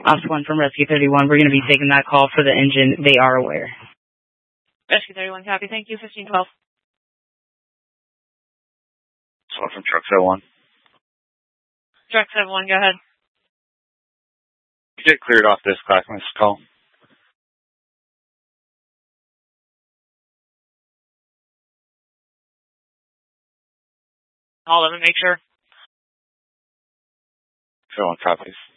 Ops 1 from Rescue 31. We're going to be taking that call for the engine. They are aware. Rescue 31, copy. Thank you. 1512. Someone from Truck 71. Truck 71, go ahead. You get cleared off this classmate's call. All of them, make sure. 71 copies.